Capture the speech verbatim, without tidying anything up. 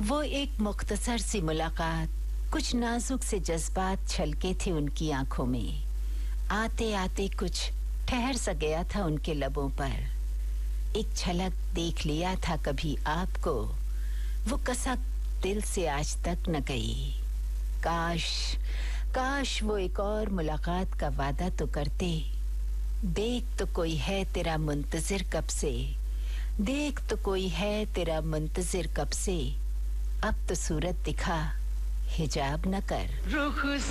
वो एक मुख्तसर सी मुलाकात, कुछ नाजुक से जज्बात छलके थे उनकी आंखों में। आते आते कुछ ठहर सा गया था उनके लबों पर। एक झलक देख लिया था कभी आपको, वो कसक दिल से आज तक न गई। काश काश वो एक और मुलाकात का वादा तो करते। देख तो कोई है तेरा मुंतजिर कब से, देख तो कोई है तेरा मुंतजिर कब से। अब तो सूरत दिखा, हिजाब न कर। रुख